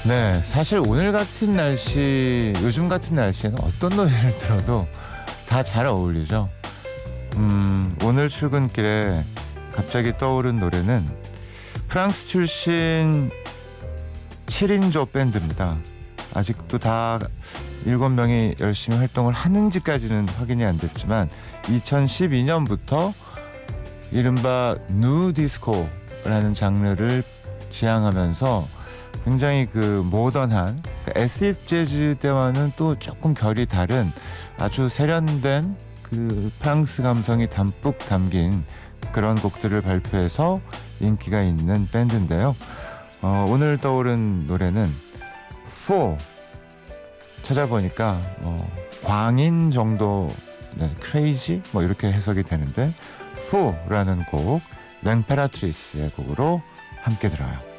네, 사실 오늘 같은 날씨, 요즘 같은 날씨에는 어떤 노래를 들어도 다 잘 어울리죠. 오늘 출근길에 갑자기 떠오른 노래는 프랑스 출신 7인조 밴드입니다. 아직도 다 7명이 열심히 활동을 하는지까지는 확인이 안 됐지만 2012년부터 이른바 누 디스코라는 장르를 지향하면서 굉장히 그 모던한 에시드 재즈 때와는 또 조금 결이 다른 아주 세련된 그 프랑스 감성이 담뿍 담긴 그런 곡들을 발표해서 인기가 있는 밴드인데요. 오늘 떠오른 노래는 Four. 찾아보니까 광인 정도, 네, crazy 뭐 이렇게 해석이 되는데 Four라는 곡 랭페라트리스의 곡으로 함께 들어요.